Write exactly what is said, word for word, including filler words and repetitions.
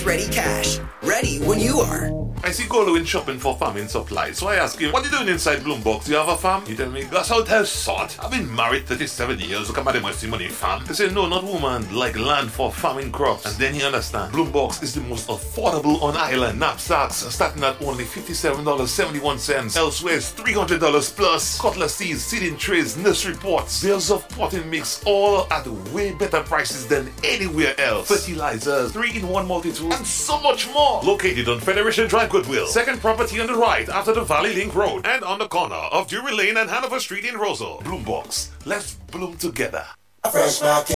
Bloombox Ready Cash. Ready when you are. I see Golo shopping for farming supplies, so I ask him, what are you doing inside Bloombox? You have a farm? He tell me, Gus, how tell sort. I've been married thirty-seven years, look at my must money farm. He say, no, not woman, like land for farming crops. And then he understand, Bloombox is the most affordable on island. Knapsacks starting at only fifty-seven dollars and seventy-one cents. Elsewhere it's three hundred dollars plus. Cutlasses, seeding trays, nursery pots, bales of potting mix, all at way better prices than anywhere else. Fertilizers, three in one multi-tool, and so much more. Located on Federation Drive, Goodwill. Second property on the right after the Valley Link Road and on the corner of Drury Lane and Hanover Street in Rosal. Bloombox. Let's bloom together. A fresh market.